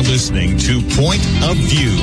are listening to Point of View.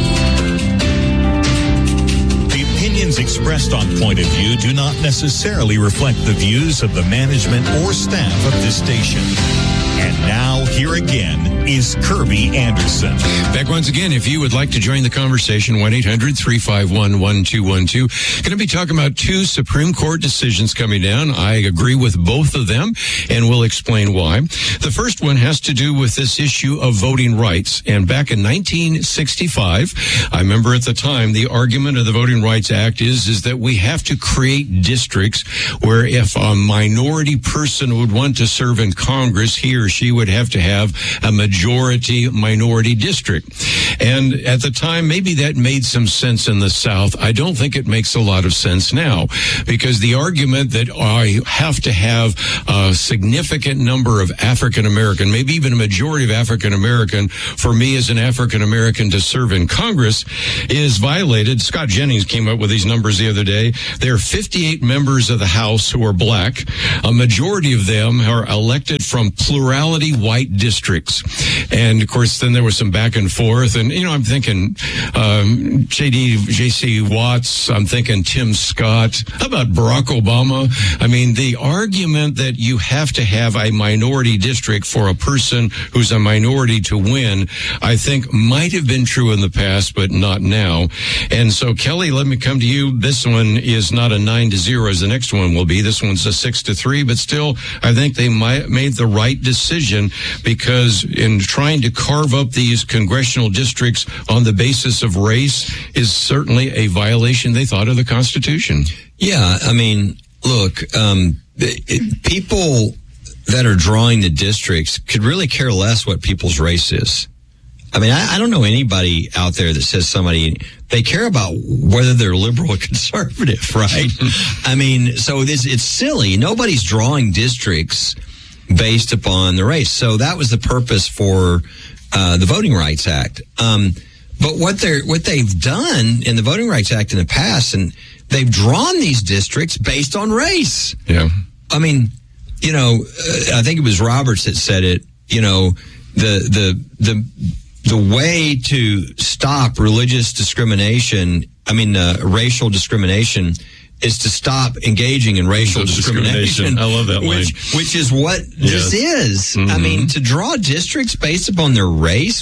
The opinions expressed on Point of View do not necessarily reflect the views of the management or staff of this station. And now, here again is Kirby Anderson. Back once again, if you would like to join the conversation, 1-800-351-1212. Going to be talking about two Supreme Court decisions coming down. I agree with both of them, and we'll explain why. The first one has to do with this issue of voting rights. And back in 1965, I remember at the time, the argument of the Voting Rights Act is that we have to create districts where if a minority person would want to serve in Congress, he or she would have to have a majority minority district. And at the time, maybe that made some sense in the South. I don't think it makes a lot of sense now, because the argument that I have to have a significant number of African American, maybe even a majority of African American, for me as an African American to serve in Congress is violated. Scott Jennings came up with these numbers the other day. There are 58 members of the House who are black. A majority of them are elected from plurality white districts. And of course, then there was some back and forth. And, you know, I'm thinking J.C. Watts. I'm thinking Tim Scott. How about Barack Obama? I mean, the argument that you have to have a minority district for a person who's a minority to win, I think might have been true in the past, but not now. And so, Kelly, let me come to you. This one is not a 9-0 as the next one will be. This one's a 6-3, but still, I think they made the right decision, because in trying to carve up these congressional districts on the basis of race is certainly a violation, they thought, of the Constitution. Yeah, I mean, look, people that are drawing the districts could really care less what people's race is. I mean, I don't know anybody out there that says they care about whether they're liberal or conservative, right? I mean, so it's silly. Nobody's drawing districts based upon the race. So that was the purpose for the Voting Rights Act. But what they've done in the Voting Rights Act in the past, and they've drawn these districts based on race. Yeah. I mean, you know, I think it was Roberts that said it. You know, the way to stop religious discrimination, racial discrimination, is to stop engaging in racial discrimination. I love that line. Which is what this is. Mm-hmm. I mean, to draw districts based upon their race.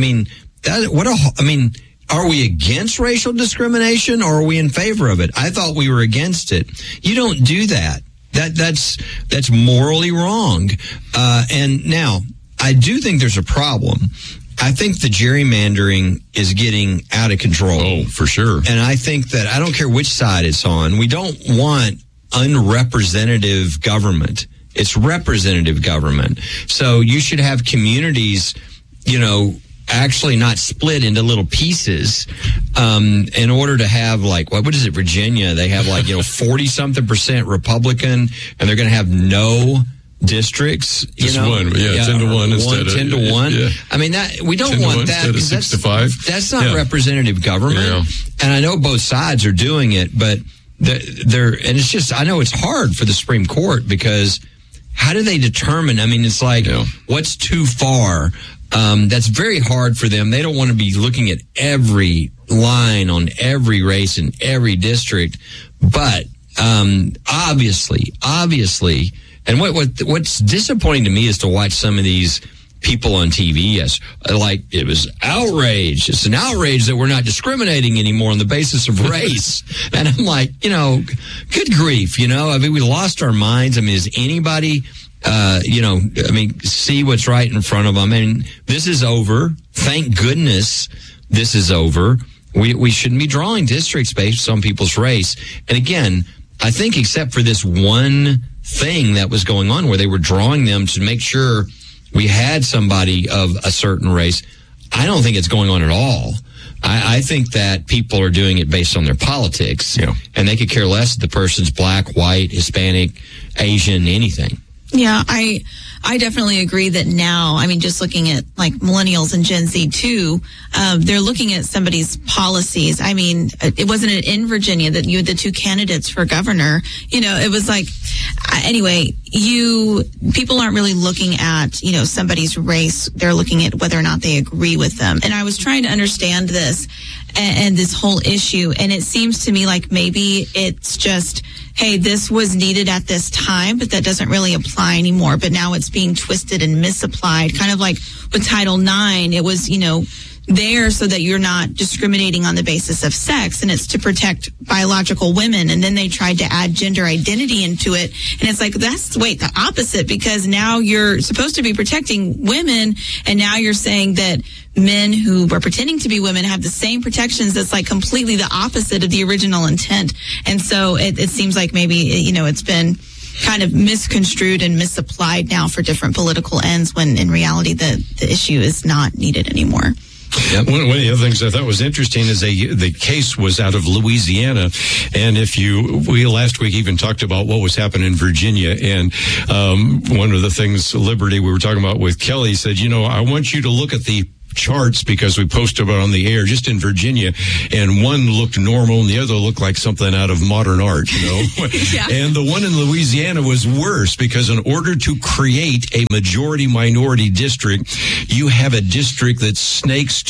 Are we against racial discrimination, or are we in favor of it? I thought we were against it. You don't do that. That's morally wrong. And now, I do think there's a problem. I think the gerrymandering is getting out of control. Oh, for sure. And I think that I don't care which side it's on. We don't want unrepresentative government. It's representative government. So you should have communities, you know, actually not split into little pieces in order to have, like, what is it, Virginia? They have 40-something% Republican, and they're going to have no districts, Just one, 10-1 instead of 10-1. Yeah. I mean, we don't want that. 6-5. That's not representative government. Yeah. And I know both sides are doing it, but and it's just, I know it's hard for the Supreme Court, because how do they determine? I mean, it's like, what's too far? That's very hard for them. They don't want to be looking at every line on every race in every district, but obviously. And what's disappointing to me is to watch some of these people on TV. Yes, like, it was outrage. It's an outrage that we're not discriminating anymore on the basis of race. And I'm like, good grief. I mean, we lost our minds. I mean, is anybody, see what's right in front of them? I mean, this is over. Thank goodness this is over. We shouldn't be drawing districts based on people's race. And again, I think except for this one thing that was going on where they were drawing them to make sure we had somebody of a certain race, I don't think it's going on at all. I think that people are doing it based on their politics, and they could care less if the person's black, white, Hispanic, Asian, anything. Yeah, I definitely agree that now, I mean, just looking at like millennials and Gen Z too, they're looking at somebody's policies. I mean, it wasn't in Virginia that you had the two candidates for governor. You know, it was like, anyway, people aren't really looking at, somebody's race. They're looking at whether or not they agree with them. And I was trying to understand this and this whole issue. And it seems to me like maybe it's just, hey, this was needed at this time, but that doesn't really apply anymore. But now it's being twisted and misapplied, kind of like with Title IX. It was, there so that you're not discriminating on the basis of sex, and it's to protect biological women. And then they tried to add gender identity into it. And it's like, that's the opposite, because now you're supposed to be protecting women, and now you're saying that men who are pretending to be women have the same protections. That's like completely the opposite of the original intent. And so it seems like maybe, it's been kind of misconstrued and misapplied now for different political ends, when in reality the issue is not needed anymore. Yep. One of the other things I thought was interesting is the case was out of Louisiana, and we last week even talked about what was happening in Virginia, and one of the things, Liberty, we were talking about with Kelly, said, I want you to look at the charts, because we posted about on the air just in Virginia, and one looked normal and the other looked like something out of modern art, Yeah. And the one in Louisiana was worse, because in order to create a majority minority district, you have a district that snakes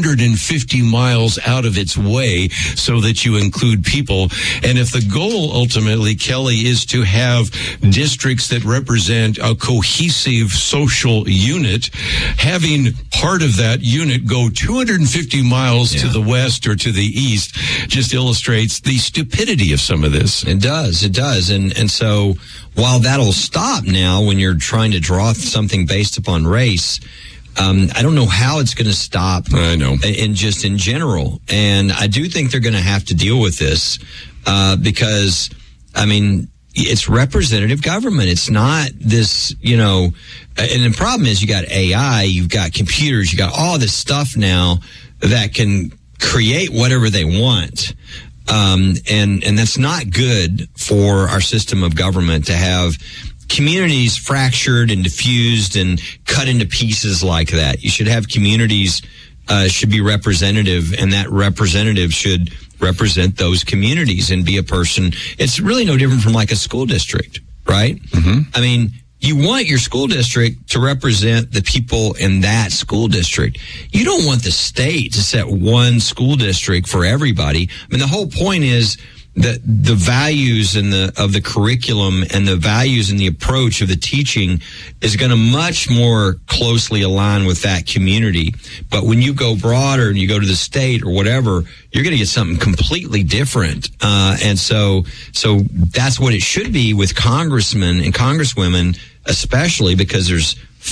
250 miles out of its way so that you include people. And if the goal ultimately, Kelly, is to have districts that represent a cohesive social unit, having part of that unit go 250 miles to the west or to the east just illustrates the stupidity of some of this. It does. And so while that'll stop now when you're trying to draw something based upon race, I don't know how it's going to stop. I know. In general. And I do think they're going to have to deal with this because, it's representative government. It's not this, and the problem is you got AI, you've got computers, you got all this stuff now that can create whatever they want. And that's not good for our system of government to have communities fractured and diffused and cut into pieces like that. You should have communities, should be representative, and that representative should represent those communities and be a person. It's really no different from like a school district, right? Mm-hmm. You want your school district to represent the people in that school district. You don't want the state to set one school district for everybody. The whole point is that the values of the curriculum and the values and the approach of the teaching is going to much more closely align with that community. But when you go broader and you go to the state or whatever, you're going to get something completely different. And so that's what it should be with congressmen and congresswomen, especially because there's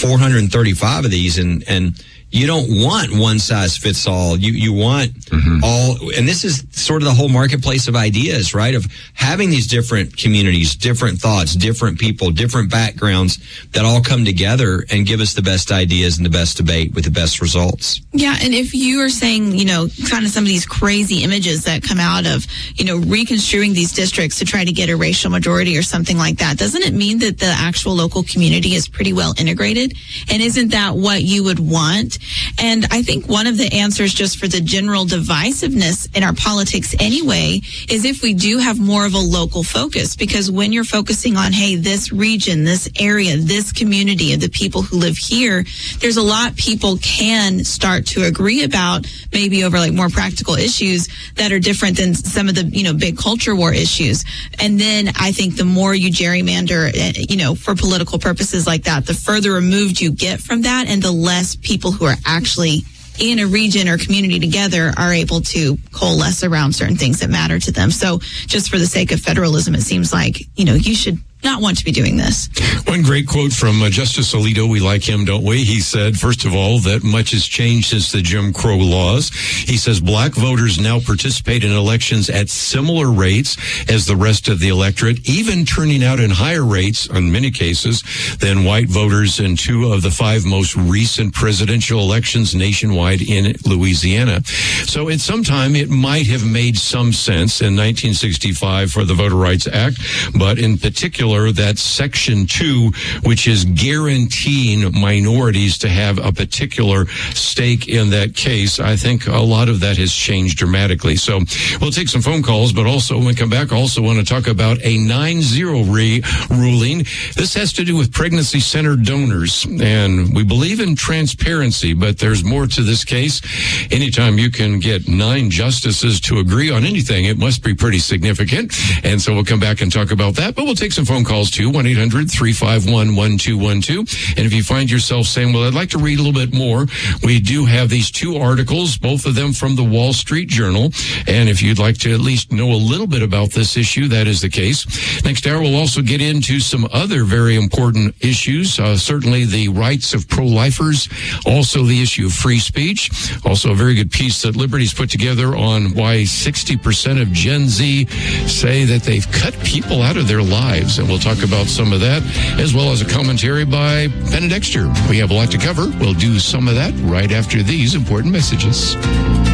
435 of these, and you don't want one size fits all. You want all, and this is sort of the whole marketplace of ideas, right? Of having these different communities, different thoughts, different people, different backgrounds that all come together and give us the best ideas and the best debate with the best results. Yeah, and if you are saying, kind of some of these crazy images that come out of, reconstruing these districts to try to get a racial majority or something like that, doesn't it mean that the actual local community is pretty well integrated? And isn't that what you would want? And I think one of the answers just for the general divisiveness in our politics anyway is if we do have more of a local focus, because when you're focusing on, hey, this region, this area, this community of the people who live here, there's a lot people can start to agree about, maybe over like more practical issues that are different than some of the, big culture war issues. And then I think the more you gerrymander, for political purposes like that, the further removed you get from that, and the less people who are actually in a region or community together are able to coalesce around certain things that matter to them. So just for the sake of federalism, it seems like, you should not want to be doing this. One great quote from Justice Alito, we like him, don't we? He said, first of all, that much has changed since the Jim Crow laws. He says black voters now participate in elections at similar rates as the rest of the electorate, even turning out in higher rates, in many cases, than white voters in 2 of the 5 most recent presidential elections nationwide in Louisiana. So at some time, it might have made some sense in 1965 for the Voter Rights Act, but in particular, particular, that Section 2, which is guaranteeing minorities to have a particular stake in that case. I think a lot of that has changed dramatically. So we'll take some phone calls, but also when we come back, also want to talk about a 9-0 ruling. This has to do with pregnancy center donors, and we believe in transparency, but there's more to this case. Anytime you can get 9 justices to agree on anything, it must be pretty significant. And so we'll come back and talk about that, but we'll take some phone calls too, 1-800-351-1212. And if you find yourself saying, well, I'd like to read a little bit more, we do have these 2 articles, both of them from the Wall Street Journal. And if you'd like to at least know a little bit about this issue, that is the case. Next hour, we'll also get into some other very important issues, certainly the rights of pro-lifers, also the issue of free speech, also a very good piece that Liberty's put together on why 60% of Gen Z say that they've cut people out of their lives. And we'll talk about some of that, as well as a commentary by Penn & Dexter. We have a lot to cover. We'll do some of that right after these important messages.